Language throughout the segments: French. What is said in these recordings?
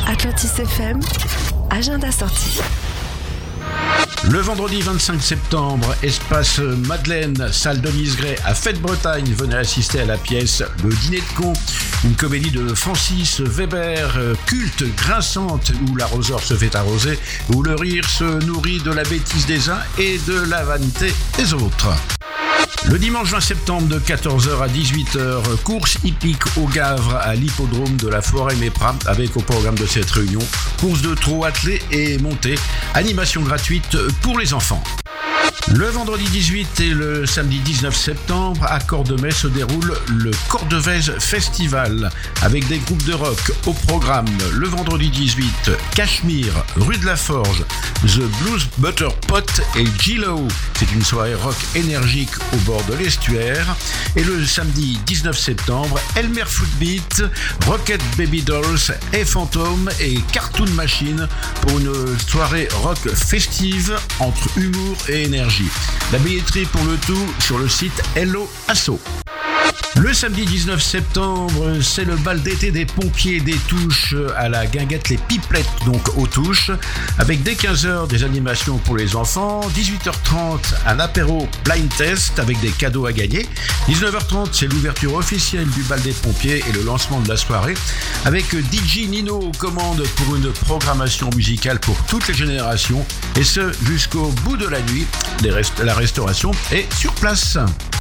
Atlantis FM, agenda sorti. Le vendredi 25 septembre, espace Madeleine, salle Denise Gray à Fête-Bretagne. Venez assister à la pièce Le Dîner de Cons, une comédie de Francis Weber, culte, grinçante, où l'arroseur se fait arroser, où le rire se nourrit de la bêtise des uns et de la vanité des autres. Le dimanche 20 septembre de 14h à 18h, course hippique au Gavre à l'hippodrome de la Forêt-Mépras avec au programme de cette réunion, course de trot attelé et montée, animation gratuite pour les enfants. Le vendredi 18 et le samedi 19 septembre, à Cordemais se déroule le Cordevez Festival avec des groupes de rock au programme. Le vendredi 18, Cachemire, rue de la Forge, The Blues Butter Pot et G-Lo. C'est une soirée rock énergique au bord de l'estuaire. Et le samedi 19 septembre, Elmer Footbeat, Rocket Baby Dolls et Fantôme et Cartoon Machine pour une soirée rock festive entre humour et énergie. La billetterie pour le tout sur le site Hello Asso. Le samedi 19 septembre, c'est le bal d'été des pompiers des Touches à la Guinguette Les Pipelettes, donc aux Touches, avec dès 15h des animations pour les enfants, 18h30 un apéro blind test avec des cadeaux à gagner, 19h30 c'est l'ouverture officielle du bal des pompiers et le lancement de la soirée, avec DJ Nino aux commandes pour une programmation musicale pour toutes les générations, et ce jusqu'au bout de la nuit. La restauration est sur place.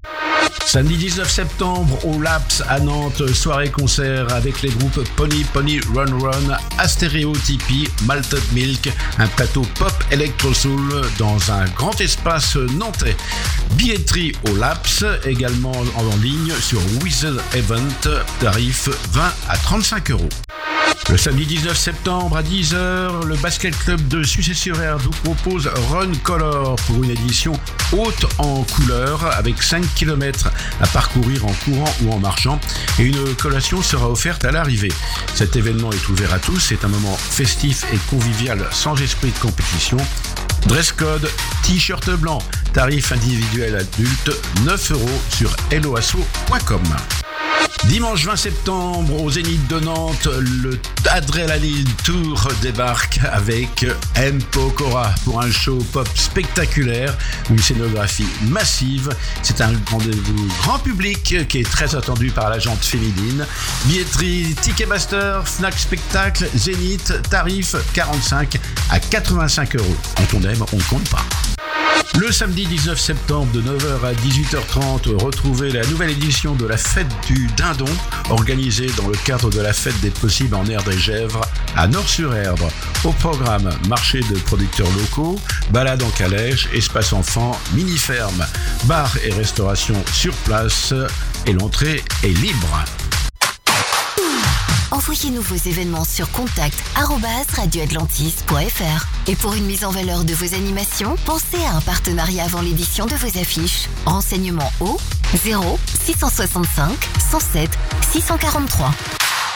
Samedi 19 septembre, au Laps à Nantes, soirée-concert avec les groupes Pony Pony Run Run, Astéréo Tipeee, Malted Milk, un plateau pop électro-soul dans un grand espace nantais. Billetterie au Laps, également en ligne sur Wizard Event, tarif 20 à 35 €. Le samedi 19 septembre à 10h, le basket club de Sucé-sur-Erdre vous propose Run Color pour une édition haute en couleur avec 5 km à parcourir en courant ou en marchant et une collation sera offerte à l'arrivée. Cet événement est ouvert à tous, c'est un moment festif et convivial sans esprit de compétition. Dress code, t-shirt blanc, tarif individuel adulte 9 € sur helloasso.com. Dimanche 20 septembre, au Zénith de Nantes, le Adrenaline Tour débarque avec M. Pokora pour un show pop spectaculaire, une scénographie massive. C'est un rendez-vous grand public qui est très attendu par la gente féminine. Billetterie, Ticketmaster, Fnac Spectacle, Zénith, tarif 45 à 85 €. Quand on aime, on ne compte pas. Le samedi 19 septembre de 9h à 18h30, retrouvez la nouvelle édition de la Fête du Dindon, organisée dans le cadre de la Fête des Possibles en Erdre et Gèvres à Nord-sur-Erdre. Au programme, marché de producteurs locaux, balade en calèche, espace enfant, mini-ferme, bar et restauration sur place et l'entrée est libre. Envoyez-nous vos événements sur contact@radioatlantis.fr. Et pour une mise en valeur de vos animations, pensez à un partenariat avant l'édition de vos affiches. Renseignements au 0 665 107 643.